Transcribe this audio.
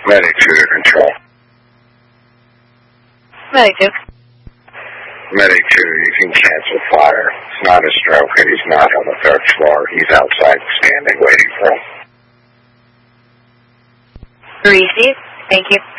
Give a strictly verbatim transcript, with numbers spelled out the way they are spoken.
Medic two to control. Medic two. Medic two, you can cancel fire. It's not a stroke and he's not on the third floor. He's outside standing waiting for him. Received. Thank you.